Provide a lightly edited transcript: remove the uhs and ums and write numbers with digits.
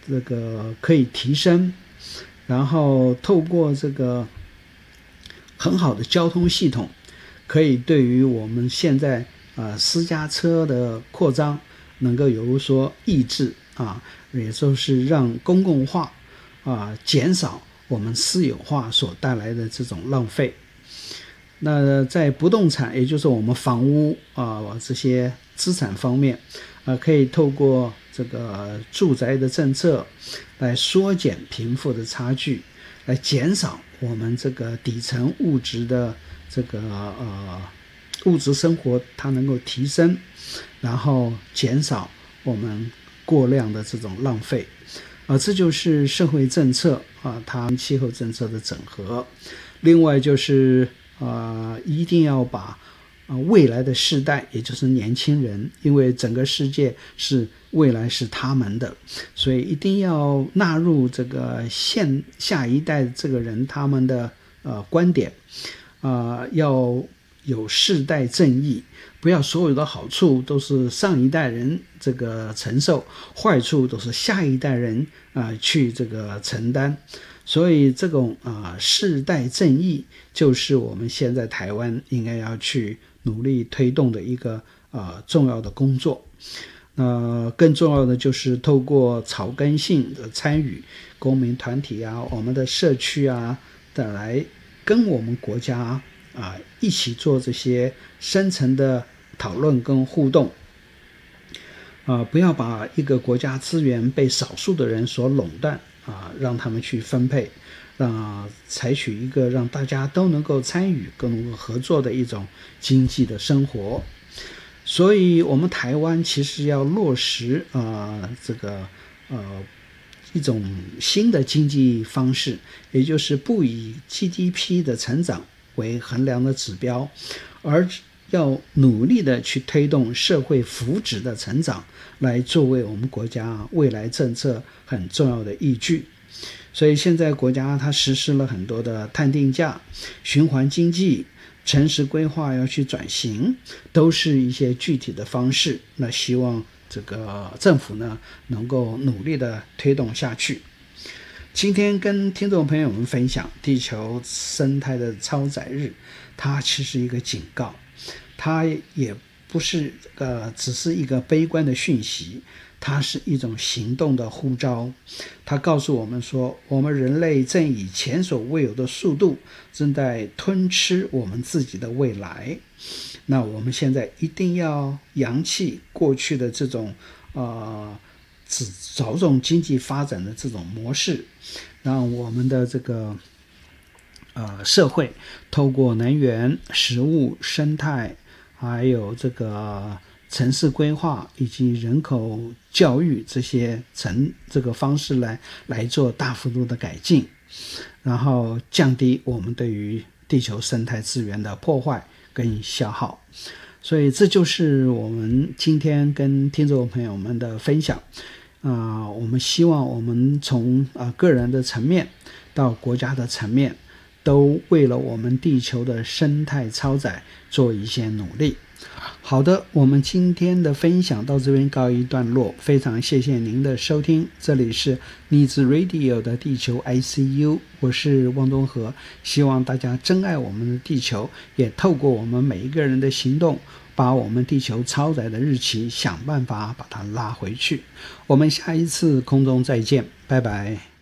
这个可以提升，然后透过这个很好的交通系统，可以对于我们现在私家车的扩张能够有所抑制也就是让公共化减少我们私有化所带来的这种浪费。那在不动产，也就是我们房屋这些资产方面可以透过这个住宅的政策来缩减贫富的差距，来减少我们这个底层物质的这个物质生活它能够提升，然后减少我们过量的这种浪费这就是社会政策它气候政策的整合。另外就是一定要把未来的世代，也就是年轻人，因为整个世界未来是他们的，所以一定要纳入这个下一代这个人他们的观点要有世代正义，不要所有的好处都是上一代人这个承受，坏处都是下一代人去这个承担。所以这种世代正义就是我们现在台湾应该要去努力推动的一个重要的工作。更重要的就是透过草根性的参与，公民团体我们的社区的来跟我们国家一起做这些深层的讨论跟互动不要把一个国家资源被少数的人所垄断让他们去分配，采取一个让大家都能够参与、更能够合作的一种经济的生活。所以我们台湾其实要落实这个一种新的经济方式，也就是不以 GDP 的成长为衡量的指标，而要努力的去推动社会福祉的成长，来作为我们国家未来政策很重要的依据。所以现在国家它实施了很多的碳定价、循环经济、城市规划要去转型，都是一些具体的方式。那希望这个政府呢能够努力的推动下去。今天跟听众朋友们分享地球生态的超载日，它其实一个警告，它也不是只是一个悲观的讯息，它是一种行动的呼召。它告诉我们说，我们人类正以前所未有的速度正在吞吃我们自己的未来。那我们现在一定要扬弃过去的这种只着重经济发展的这种模式，让我们的这个社会透过能源、食物、生态，还有这个城市规划以及人口教育这个方式来做大幅度的改进，然后降低我们对于地球生态资源的破坏跟消耗。所以这就是我们今天跟听众朋友们的分享我们希望我们从个人的层面到国家的层面，都为了我们地球的生态超载做一些努力。好的，我们今天的分享到这边告一段落，非常谢谢您的收听，这里是荔枝 Radio 的地球 ICU， 我是汪东和，希望大家珍爱我们的地球，也透过我们每一个人的行动，把我们地球超载的日期想办法把它拉回去。我们下一次空中再见，拜拜。